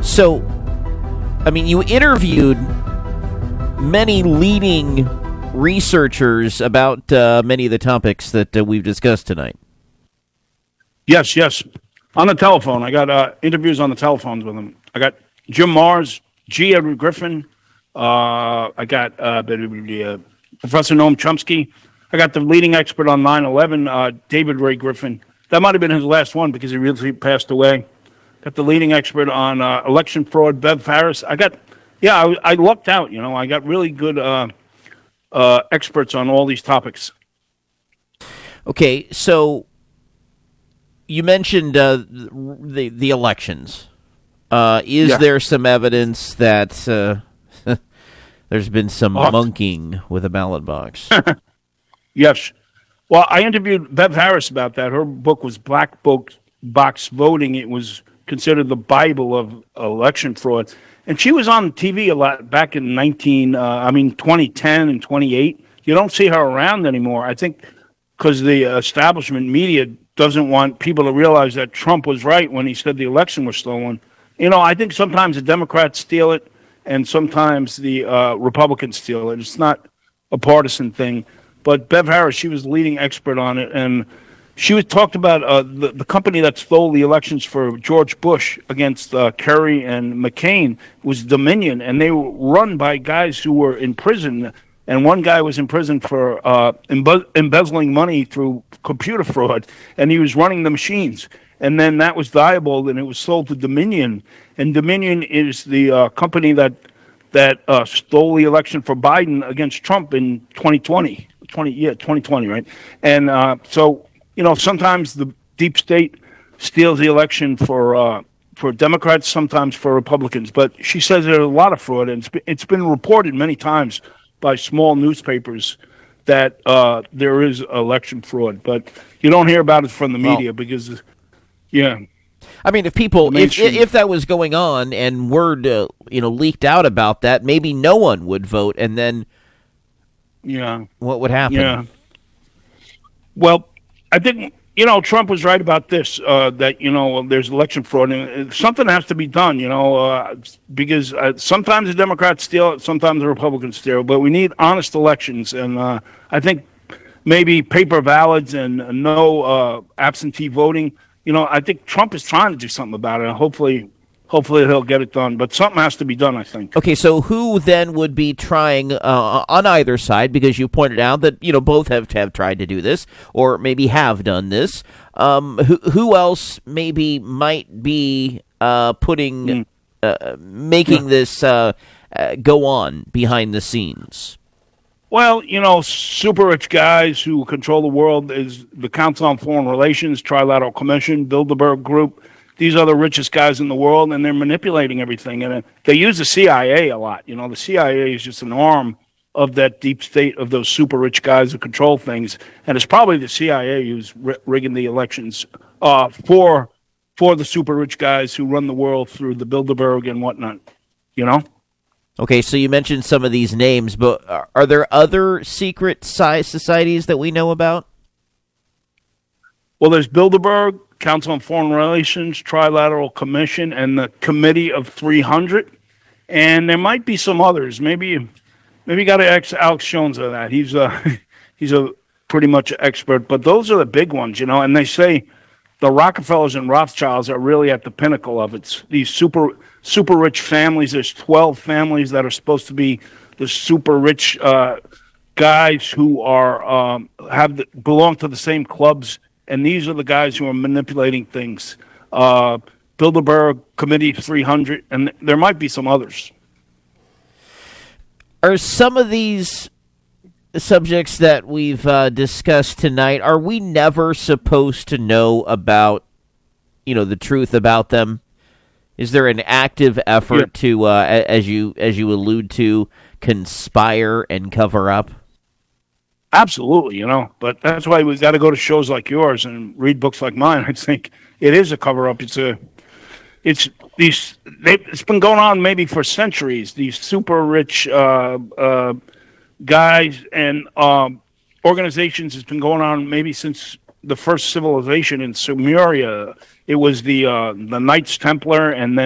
So, I mean, you interviewed many leading researchers about many of the topics that we've discussed tonight. Yes. On the telephone. I got interviews on the telephones with them. I got Jim Marrs, G. Edward Griffin. I got Professor Noam Chomsky. I got the leading expert on 9/11, David Ray Griffin. That might have been his last one because he recently passed away. Got the leading expert on election fraud, Bev Harris. I lucked out. I got really good experts on all these topics. Okay, so you mentioned the elections. Is there some evidence that there's been some monkeying with a ballot box? Yes. Well, I interviewed Bev Harris about that. Her book was Black Box Voting. It was considered the Bible of election fraud. And she was on TV a lot back in 2010 and 28. You don't see her around anymore. I think because the establishment media doesn't want people to realize that Trump was right when he said the election was stolen. I think sometimes the Democrats steal it and sometimes the Republicans steal it. It's not a partisan thing. But Bev Harris, she was the leading expert on it, and she talked about the company that stole the elections for George Bush against Kerry and McCain was Dominion, and they were run by guys who were in prison. And one guy was in prison for embezzling money through computer fraud, and he was running the machines. And then that was viable, and it was sold to Dominion. And Dominion is the company that stole the election for Biden against Trump in 2020. 2020, right? And sometimes the deep state steals the election for Democrats, sometimes for Republicans. But she says there's a lot of fraud, and it's been reported many times by small newspapers that there is election fraud. But you don't hear about it from the media because, yeah. I mean, if that was going on and word leaked out about that, maybe no one would vote, and then. Yeah. What would happen? Yeah. Well, I think, Trump was right about this, that, there's election fraud. And something has to be done, because sometimes the Democrats steal it, sometimes the Republicans steal it. But we need honest elections. And I think maybe paper ballots and no absentee voting. I think Trump is trying to do something about it. And hopefully he'll get it done. But something has to be done, I think. Okay, so who then would be trying on either side? Because you pointed out that both have tried to do this, or maybe have done this. Who else maybe might be making this go on behind the scenes? Well, super rich guys who control the world is the Council on Foreign Relations, Trilateral Commission, Bilderberg Group. These are the richest guys in the world, and they're manipulating everything. And they use the CIA a lot. The CIA is just an arm of that deep state of those super rich guys who control things. And it's probably the CIA who's rigging the elections for the super rich guys who run the world through the Bilderberg and whatnot. Okay, so you mentioned some of these names, but are there other secret societies that we know about? Well, there's Bilderberg, Council on Foreign Relations, Trilateral Commission, and the Committee of 300. And there might be some others. Maybe got to ask Alex Jones of that. He's a pretty much expert. But those are the big ones, And they say the Rockefellers and Rothschilds are really at the pinnacle of it. These super rich families. There's 12 families that are supposed to be the super rich guys who are belong to the same clubs. And these are the guys who are manipulating things. Bilderberg, Committee 300, and there might be some others. Are some of these subjects that we've discussed tonight, are we never supposed to know about, the truth about them? Is there an active effort to, as you allude to, conspire and cover up? Absolutely, but that's why we've got to go to shows like yours and read books like mine. I think it is a cover-up. It's been going on maybe for centuries. These super rich guys and organizations has been going on maybe since the first civilization in Sumeria. It was the Knights Templar, and then